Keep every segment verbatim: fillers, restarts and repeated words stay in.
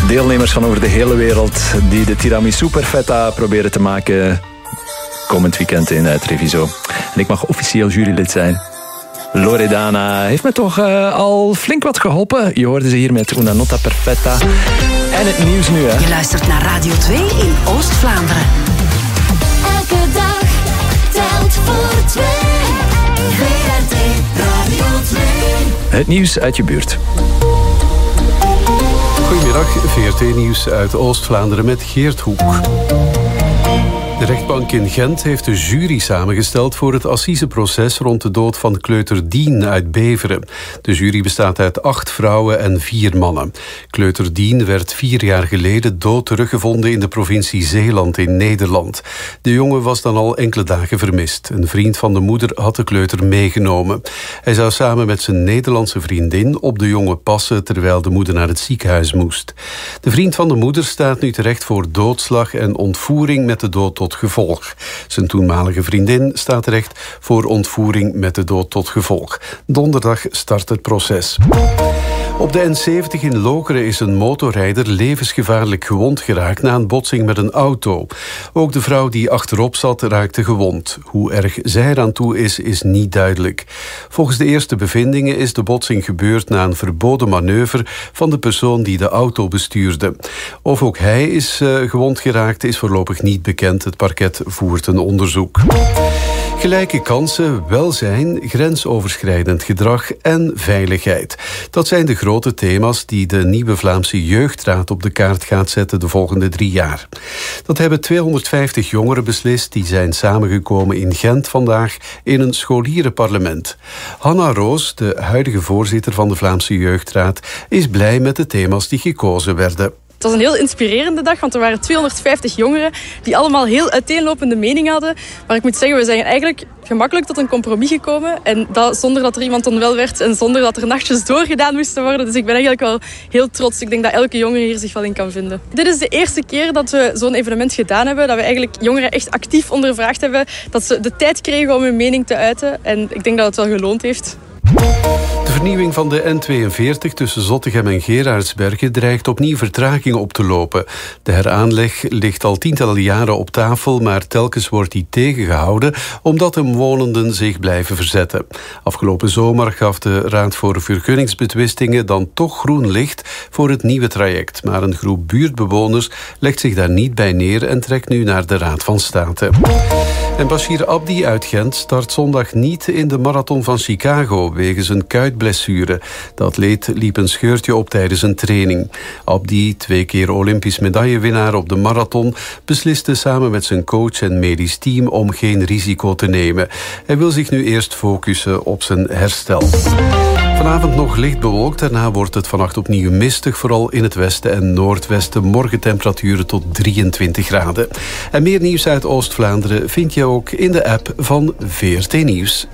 Deelnemers van over de hele wereld die de tiramisu perfetta proberen te maken komend weekend in uh, Treviso. En ik mag officieel jurylid zijn. Loredana heeft me toch uh, al flink wat geholpen. Je hoorde ze hier met Una Nota Perfetta. En het nieuws nu, hè. Je luistert naar Radio twee in Oost-Vlaanderen. Elke dag telt voor twee. V R T Radio twee. Het nieuws uit je buurt. Goedemiddag, V R T-nieuws uit Oost-Vlaanderen met Geert Hoek. De rechtbank in Gent heeft de jury samengesteld voor het assiseproces rond de dood van kleuter Dien uit Beveren. De jury bestaat uit acht vrouwen en vier mannen. Kleuter Dien werd vier jaar geleden dood teruggevonden in de provincie Zeeland in Nederland. De jongen was dan al enkele dagen vermist. Een vriend van de moeder had de kleuter meegenomen. Hij zou samen met zijn Nederlandse vriendin op de jongen passen terwijl de moeder naar het ziekenhuis moest. De vriend van de moeder staat nu terecht voor doodslag en ontvoering met de dood tot gevolg. Zijn toenmalige vriendin staat terecht voor ontvoering met de dood tot gevolg. Donderdag start het proces. Op de N zeventig in Lokeren is een motorrijder levensgevaarlijk gewond geraakt na een botsing met een auto. Ook de vrouw die achterop zat raakte gewond. Hoe erg zij eraan toe is, is niet duidelijk. Volgens de eerste bevindingen is de botsing gebeurd na een verboden manoeuvre van de persoon die de auto bestuurde. Of ook hij is uh, gewond geraakt is voorlopig niet bekend. Het parket voert een onderzoek. Gelijke kansen, welzijn, grensoverschrijdend gedrag en veiligheid. Dat zijn de grote thema's die de nieuwe Vlaamse Jeugdraad op de kaart gaat zetten de volgende drie jaar. Dat hebben tweehonderdvijftig jongeren beslist die zijn samengekomen in Gent vandaag in een scholierenparlement. Hanna Roos, de huidige voorzitter van de Vlaamse Jeugdraad, is blij met de thema's die gekozen werden. Het was een heel inspirerende dag, want er waren tweehonderdvijftig jongeren die allemaal heel uiteenlopende meningen hadden. Maar ik moet zeggen, we zijn eigenlijk gemakkelijk tot een compromis gekomen. En dat zonder dat er iemand onwel werd en zonder dat er nachtjes doorgedaan moesten worden. Dus ik ben eigenlijk wel heel trots. Ik denk dat elke jongere hier zich wel in kan vinden. Dit is de eerste keer dat we zo'n evenement gedaan hebben. Dat we eigenlijk jongeren echt actief ondervraagd hebben. Dat ze de tijd kregen om hun mening te uiten. En ik denk dat het wel geloond heeft. De vernieuwing van de N tweeënveertig tussen Zottegem en Geraardsbergen dreigt opnieuw vertraging op te lopen. De heraanleg ligt al tientallen jaren op tafel, maar telkens wordt die tegengehouden omdat de omwonenden zich blijven verzetten. Afgelopen zomer gaf de Raad voor Vergunningsbetwistingen dan toch groen licht voor het nieuwe traject. Maar een groep buurtbewoners legt zich daar niet bij neer en trekt nu naar de Raad van State. En Bashir Abdi uit Gent start zondag niet in de marathon van Chicago wegens een kuitblessure. De atleet liep een scheurtje op tijdens een training. Abdi, twee keer Olympisch medaillewinnaar op de marathon, besliste samen met zijn coach en medisch team om geen risico te nemen. Hij wil zich nu eerst focussen op zijn herstel. Vanavond nog licht bewolkt, daarna wordt het vannacht opnieuw mistig, vooral in het westen en noordwesten. Morgentemperaturen tot drieëntwintig graden. En meer nieuws uit Oost-Vlaanderen vind je ook in de app van V R T Nieuws.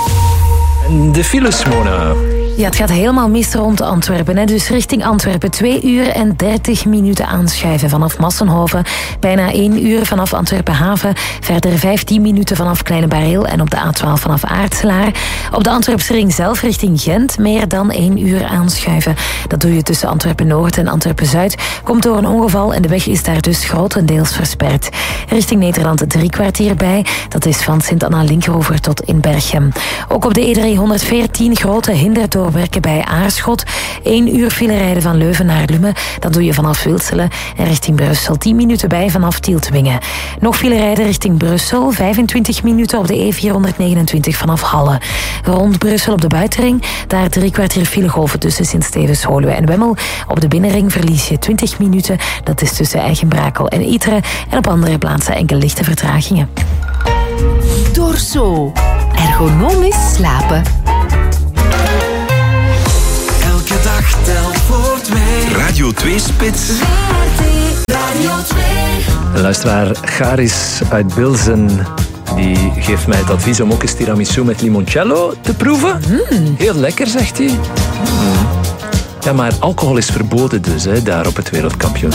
De files, Mona. Ja, het gaat helemaal mis rond Antwerpen. Hè. Dus richting Antwerpen twee uur en dertig minuten aanschuiven vanaf Massenhoven. Bijna één uur vanaf Antwerpen Haven. Verder vijftien minuten vanaf Kleine Bareel en op de A twaalf vanaf Aartselaar. Op de Antwerpse ring zelf richting Gent meer dan één uur aanschuiven. Dat doe je tussen Antwerpen Noord en Antwerpen Zuid. Komt door een ongeval en de weg is daar dus grotendeels versperd. Richting Nederland drie kwartier bij. Dat is van Sint-Anna-Linkeroever tot in Berchem. Ook op de E driehonderdveertien grote hinderdoorwerken bij Aarschot. Eén uur file rijden van Leuven naar Lummen. Dat doe je vanaf Wilselen. En richting Brussel tien minuten bij vanaf Tieltwingen. Nog file rijden richting Brussel. vijfentwintig minuten op de E vierhonderdnegenentwintig vanaf Halle. Rond Brussel op de buitenring. Daar drie kwartier filegolven tussen Sint-Stevens, Holuwe en Wemmel. Op de binnenring verlies je twintig minuten. Dat is tussen Eigenbrakel en Ytre. En op andere plaatsen enkele lichte vertragingen. Dorso. Ergonomisch slapen. Elke dag telt voor twee. Radio twee Spits. V R T Radio twee. De luisteraar Garis uit Bilzen die geeft mij het advies om ook eens tiramisu met limoncello te proeven. Mm. Heel lekker, zegt hij. Mm. Ja, maar alcohol is verboden dus, hè, daar op het wereldkampioenschap.